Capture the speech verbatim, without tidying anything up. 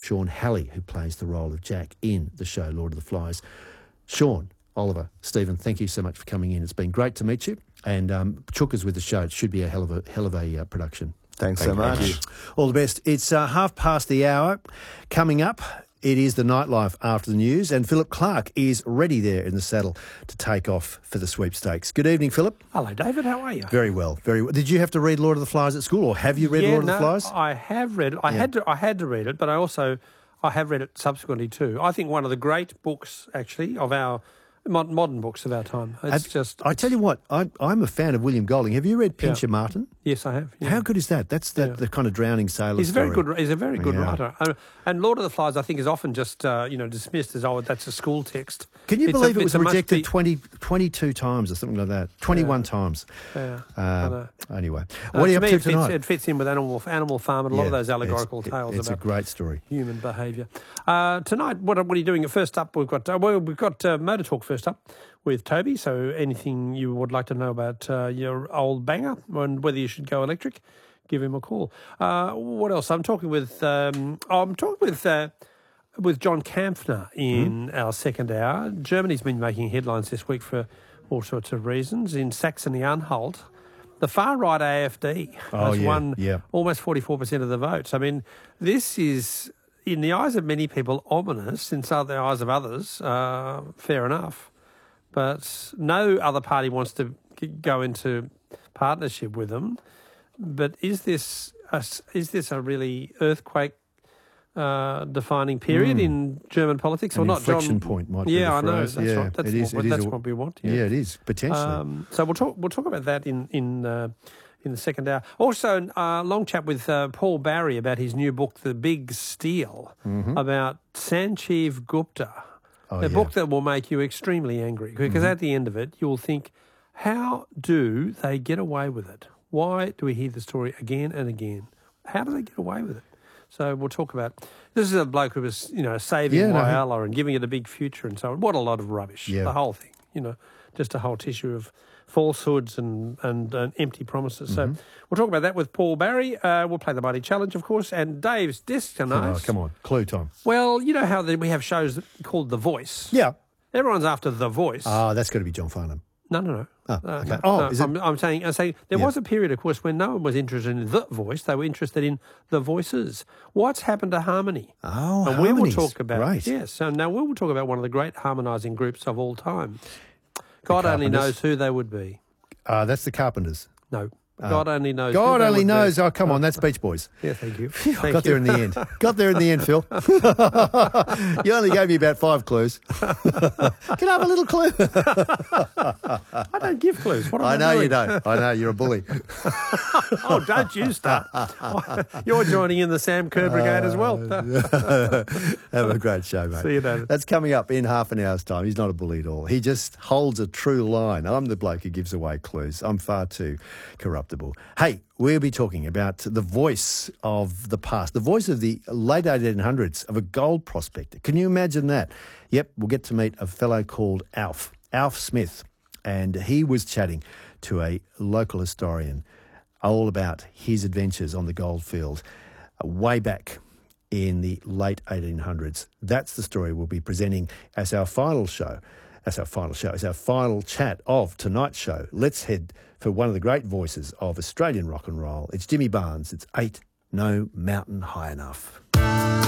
Sean Halley, who plays the role of Jack in the show Lord of the Flies. Sean, Oliver, Stephen, thank you so much for coming in. It's been great to meet you. And um, Chooka's with the show. It should be a hell of a hell of a uh, production. Thanks Thank so much. you. All the best. It's uh, half past the hour. Coming up, it is the nightlife after the news, and Philip Clark is ready there in the saddle to take off for the sweepstakes. Good evening, Philip. Hello, David. How are you? Very well, very well. Did you have to read Lord of the Flies at school, or have you read yeah, Lord no, of the Flies? I have read it. I Yeah. had to. I had to read it, but I also I have read it subsequently too. I think one of the great books, actually, of our mod- modern books of our time. It's Have- just. I tell you what, I'm, I'm a fan of William Golding. Have you read Pincher Yeah. Martin? Yes, I have. Yeah. How good is that? That's that Yeah. the kind of drowning sailor He's a story. very good. He's a very good Yeah. writer. And, and Lord of the Flies, I think, is often just uh, you know dismissed as oh, that's a school text. Can you It's a- believe it it's was a must rejected be- twenty, twenty-two times or something like that? twenty-one times. Yeah. I Uh, know. anyway, Uh, what are you to up me, to it fits, tonight? it fits in with Animal Animal Farm and a lot of Yeah, those allegorical it's, tales It's a about great story. human behaviour. Uh, tonight, what, what are you doing? First up, we've got uh, well, we've got uh, Motor Talk first up with Toby. So anything you would like to know about uh, your old banger and whether you should go electric, give him a call. Uh, what else? I'm talking with um, oh, I'm talking with uh, with John Kampfner in Mm-hmm. our second hour. Germany's been making headlines this week for all sorts of reasons. In Saxony-Anhalt, the far-right A F D Oh, has yeah, won yeah. almost forty-four percent of the votes. I mean, this is, in the eyes of many people, ominous. In the eyes of others, uh, fair enough. But no other party wants to g- go into partnership with them. But is this a, s- is this a really earthquake uh, defining period in German politics, An or not? inflection John, point might be yeah, the I know. phrase. That's Yeah, right. That's, it is- what, it is that's a- what we want. Yeah, it is, potentially. Um, so we'll talk. We'll talk about that in in uh, in the second hour. Also, a long chat with uh, Paul Barry about his new book, The Big Steal, about Sanjeev Gupta. Oh, a yeah. book that will make you extremely angry because at the end of it, you'll think, how do they get away with it? Why do we hear the story again and again? How do they get away with it? So we'll talk about. This is a bloke who was, you know, saving Yeah, no, he- Whyalla and giving it a big future and so on. What a lot of rubbish! Yeah. The whole thing, you know, just a whole tissue of falsehoods and and, and empty promises. Mm-hmm. So we'll talk about that with Paul Barry. Uh, we'll play the Mighty Challenge, of course, and Dave's disc tonight. Oh, come on, clue time. Well, you know how the, we have shows called The Voice. Yeah. Everyone's after The Voice. Ah, that's got to be John Farnham. No, no, no. Oh, no, okay. no, Oh, no. is it- I'm, I'm saying, I'm saying there Yeah. was a period, of course, when no one was interested in the voice. They were interested in the voices. What's happened to harmony? Oh, and we will harmonies. talk about Great. yes. So now we will talk about one of the great harmonising groups of all time. God only Carpenters. knows who they would be. Uh, that's the Carpenters. No, God only knows. who God they only would be. knoose. Oh, come on, that's Beach Boys. Yeah, thank you. Phew, Thank got you. there in the end. Got there in the end, Phil. You only gave me about five clues. Can I have a little clue? I don't give clues. What am I, I know doing? you don't. I know you're a bully. Oh, don't you start. You're joining in the Sam Kerr Brigade as well. Have a great show, mate. See you, David. That's coming up in half an hour's time. He's not a bully at all. He just holds a true line. I'm the bloke who gives away clues. I'm far too corruptible. Hey, we'll be talking about the voice of the past, the voice of the late eighteen hundreds of a gold prospector. Can you imagine that? Yep, we'll get to meet a fellow called Alf, Alf Smith, and he was chatting to a local historian all about his adventures on the goldfield uh, way back in the late eighteen hundreds. That's the story we'll be presenting as our final show, as our final show, as our final chat of tonight's show. Let's head for one of the great voices of Australian rock and roll. It's Jimmy Barnes. It's Ain't No Mountain High Enough.